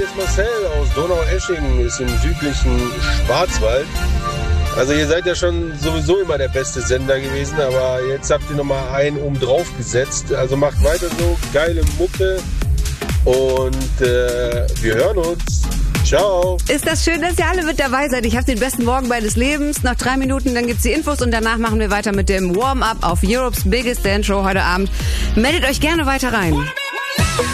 ist Marcel aus Donaueschingen, ist im südlichen Schwarzwald. Also ihr seid ja schon sowieso immer der beste Sender gewesen, aber jetzt habt ihr nochmal einen oben drauf gesetzt. Also macht weiter so, geile Mucke und wir hören uns. Ciao. Ist das schön, dass ihr alle mit dabei seid. Ich habe den besten Morgen meines Lebens. Noch 3 Minuten, dann gibt's die Infos und danach machen wir weiter mit dem Warm-Up auf Europe's Biggest Dance Show heute Abend. Meldet euch gerne weiter rein.